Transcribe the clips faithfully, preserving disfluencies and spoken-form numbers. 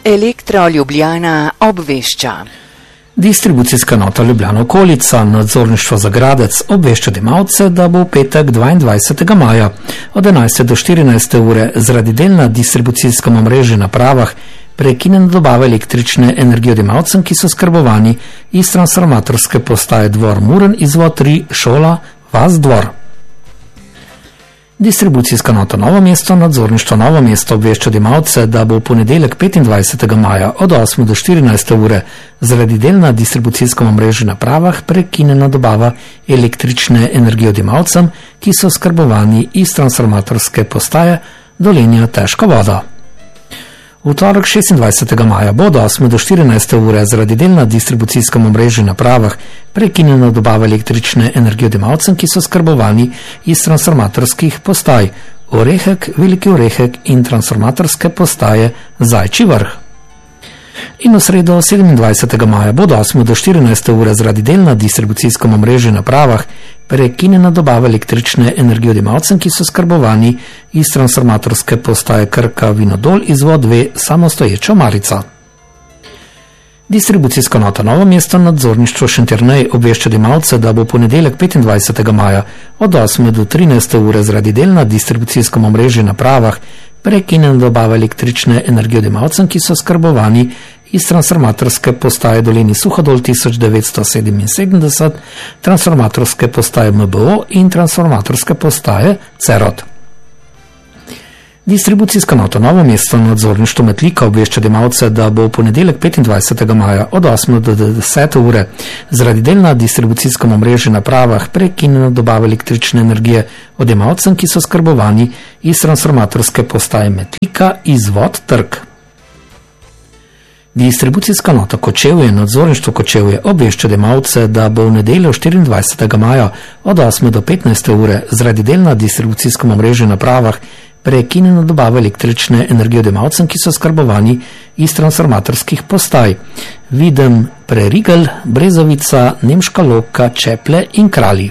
Elektro Ljubljana obvešča. Distribucijska nota Ljubljana okolica, nadzorništvo za Gradec, obvešča odjemalce, da bo v petek dvaindvajsetega maja od enajste do štirinajste ure zaradi del na distribucijskem omrežju napravah prekinjena dobava električne energije odjemalcem, ki so skrbovani iz transformatorske postaje Dvor Muren, izvod tri, šola, vas Dvor. Distribucijska nota Novo mesto, nadzorništvo Novo mesto obvešča odjemalce, da bo v ponedeljek petindvajsetega maja od osme do štirinajste ure zaradi del na distribucijskem omrežju napravah prekinjena dobava električne energije odjemalcem, ki so skrbovani iz transformatorske postaje Dolenja Težka voda. V torek šestindvajsetega maja bo od osme do štirinajste ure zaradi del na distribucijskem omrežju napravah prekinjena dobava električne energije odjemalcem, ki so skrbovani iz transformatorskih postaj Orehek, Veliki Orehek in transformatorske postaje Zajčji Vrh. In v sredo sedemindvajsetega maja bo od osme do štirinajste ure zaradi del na distribucijskem omrežju napravah prekinjena dobava električne energije odjemalcem, ki so skrbovani iz transformatorske postaje Krka Vinodol, izvod dve, samostoječa Marica. Distribucijska nota Novo mesto, nadzorništvo Šentjernej obvešča odjemalce, da bo ponedeljek petindvajsetega maja od osme do trinajste ure zaradi del na distribucijskem omrežju napravah prekinjena dobava električne energije odjemalcem, ki so skrbovani iz transformatorske postaje Doleni Suhodol tisoč devetsto sedeminsedemdeset, transformatorske postaje M B O in transformatorske postaje Cerod. Distribucijska nota Novo mesto, nadzorništvo Metlika obvešča odjemalce, da bo v ponedeljek petindvajsetega maja od osme do desete ure zaradi del na distribucijskem omrežju napravah prekinjena dobava električne energije odjemalcem, ki so skrbovani iz transformatorske postaje Metlika, izvod Trg. Distribucijska nota Kočevje, nadzorništvo Kočevje obvešča odjemalce, da bo v nedeljo štiriindvajsetega maja od osme do petnajste ure zaradi del na distribucijskem omrežju napravah prekinjena dobava električne energije odjemalcem, ki so skrbovani iz transformatorskih postaj Videm, Prerigel, Brezovica, Nemška Loka, Čeple in Kralji.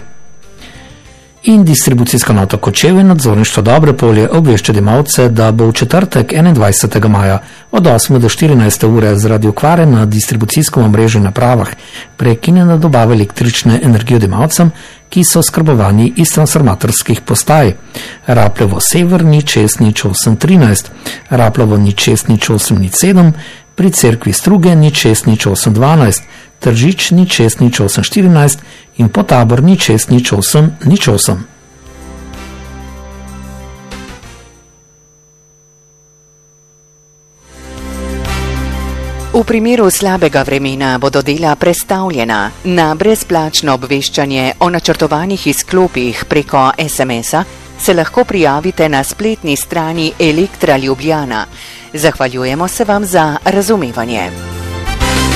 In distribucijska nota Kočevje, nadzorništvo Dobre Polje obvešča odjemalce, da bo v četrtek enaindvajsetega maja od osme do štirinajste ure zaradi okvare na distribucijskem omrežju napravah prekinjena dobava električne energije odjemalcem, ki so skrbovani iz transformatorskih postaj Rapljevo Sever, nič šest nič osem trinajst, Rapljevo nič šest nič osem nič sedem, pri Cerkvi Struge nič šest nič osem dvanajst, Tržič nič šest nič osem štirinajst in Potabor nič šest nič osem nič osem. V primeru slabega vremena bodo dela prestavljena. Na brezplačno obveščanje o načrtovanih izklopih preko es em es-a se lahko prijavite na spletni strani Elektra Ljubljana. Zahvaljujemo se vam za razumevanje.